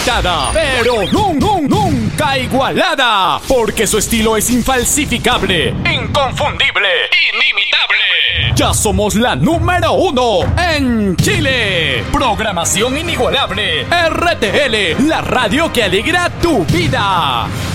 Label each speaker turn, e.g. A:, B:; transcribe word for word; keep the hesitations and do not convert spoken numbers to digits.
A: pero nun, nun, nunca igualada, porque su estilo es infalsificable, inconfundible, inimitable. Ya somos la número uno en Chile. Programación inigualable. R T L, la radio que alegra tu vida.